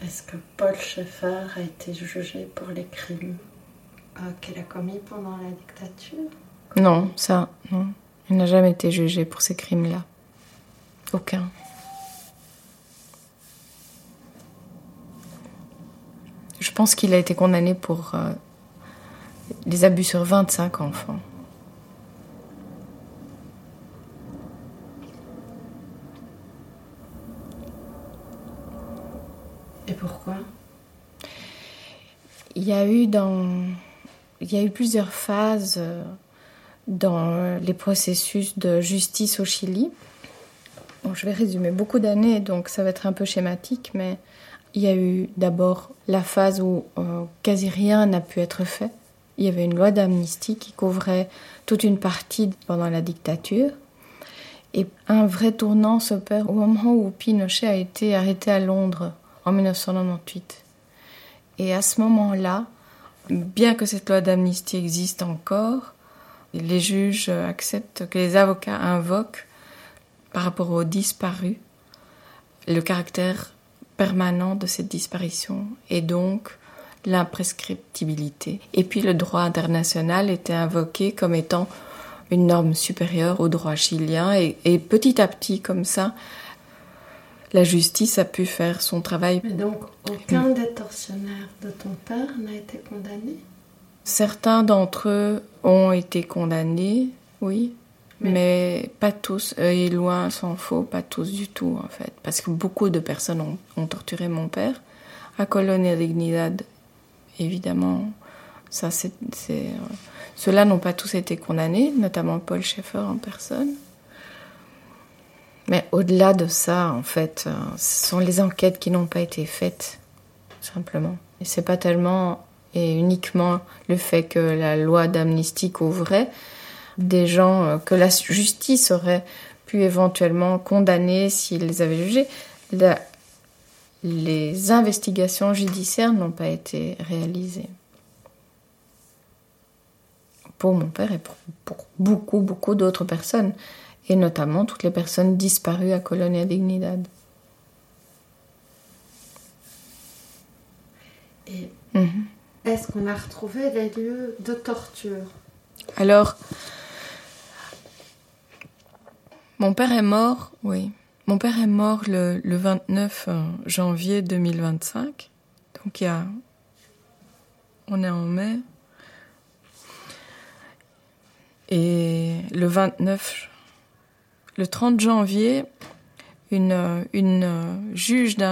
Est-ce que Paul Schaeffer a été jugé pour les crimes qu'elle a commis pendant la dictature? Non, ça, non. Il n'a jamais été jugé pour ces crimes-là. Aucun. Je pense qu'il a été condamné pour des abus sur 25 enfants. Et pourquoi? Il y a eu plusieurs phases dans les processus de justice au Chili. Bon, je vais résumer beaucoup d'années, donc ça va être un peu schématique, mais il y a eu d'abord la phase où quasi rien n'a pu être fait. Il y avait une loi d'amnistie qui couvrait toute une partie pendant la dictature. Et un vrai tournant s'opère au moment où Pinochet a été arrêté à Londres en 1998. Et à ce moment-là, bien que cette loi d'amnistie existe encore, les juges acceptent que les avocats invoquent, par rapport aux disparus, le caractère permanent de cette disparition et donc l'imprescriptibilité. Et puis le droit international était invoqué comme étant une norme supérieure au droit chilien et petit à petit, comme ça, la justice a pu faire son travail. Mais donc, aucun des tortionnaires de ton père n'a été condamné? Certains d'entre eux ont été condamnés, oui, mais pas tous. Et loin s'en faut, pas tous du tout, en fait. Parce que beaucoup de personnes ont torturé mon père. À Colonia Dignidad, évidemment, ça, ceux-là n'ont pas tous été condamnés, notamment Paul Schaeffer en personne. Mais au-delà de ça, en fait, ce sont les enquêtes qui n'ont pas été faites, simplement. Et c'est pas tellement et uniquement le fait que la loi d'amnistie couvrait des gens que la justice aurait pu éventuellement condamner s'ils les avaient jugés. Les investigations judiciaires n'ont pas été réalisées. Pour mon père et pour beaucoup, beaucoup d'autres personnes. Et notamment toutes les personnes disparues à Colonia Dignidad. Et est-ce qu'on a retrouvé les lieux de torture? Alors, mon père est mort, oui. Mon père est mort le 29 janvier 2025. Donc on est en mai. Et le 30 janvier, une juge d'un